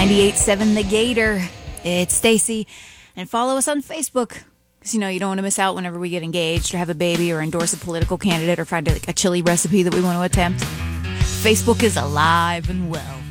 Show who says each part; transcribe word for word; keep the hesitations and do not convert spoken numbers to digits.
Speaker 1: ninety-eight point seven The Gator. It's Stacy. And follow us on Facebook. Because, you know, you don't want to miss out whenever we get engaged or have a baby or endorse a political candidate or find like a chili recipe that we want to attempt. Facebook is alive and well.